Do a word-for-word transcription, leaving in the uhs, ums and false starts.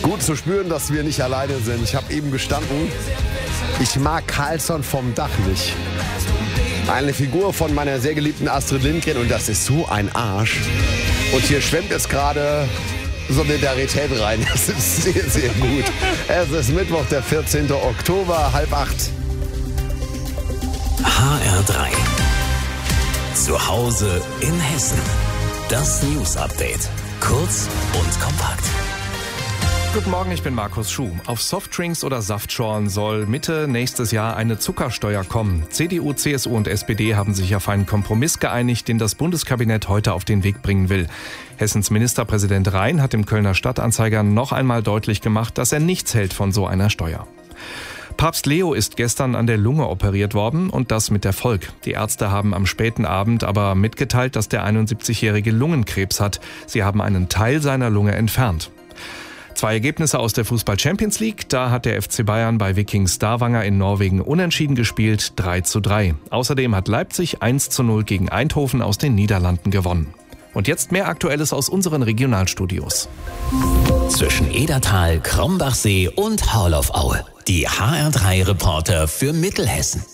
Gut zu spüren, dass wir nicht alleine sind. Ich habe eben gestanden, ich mag Carlsson vom Dach nicht. Eine Figur von meiner sehr geliebten Astrid Lindgren und das ist so ein Arsch. Und hier schwemmt jetzt gerade Solidarität rein. Das ist sehr, sehr gut. Es ist Mittwoch, der vierzehnten Oktober, halb acht. H R drei. Zu Hause in Hessen. Das News Update. Kurz und kompakt. Guten Morgen, ich bin Markus Schuh. Auf Softdrinks oder Saftschorlen soll Mitte nächstes Jahr eine Zuckersteuer kommen. C D U, C S U und S P D haben sich auf einen Kompromiss geeinigt, den das Bundeskabinett heute auf den Weg bringen will. Hessens Ministerpräsident Rhein hat dem Kölner Stadtanzeiger noch einmal deutlich gemacht, dass er nichts hält von so einer Steuer. Papst Leo ist gestern an der Lunge operiert worden und das mit Erfolg. Die Ärzte haben am späten Abend aber mitgeteilt, dass der einundsiebzigjährige Lungenkrebs hat. Sie haben einen Teil seiner Lunge entfernt. Zwei Ergebnisse aus der Fußball-Champions League. Da hat der F C Bayern bei Viking Stavanger in Norwegen unentschieden gespielt, drei zu drei. Außerdem hat Leipzig eins zu null gegen Eindhoven aus den Niederlanden gewonnen. Und jetzt mehr Aktuelles aus unseren Regionalstudios. Zwischen Edertal, Krombachsee und Haarloff-Aue. Die H R drei Reporter für Mittelhessen.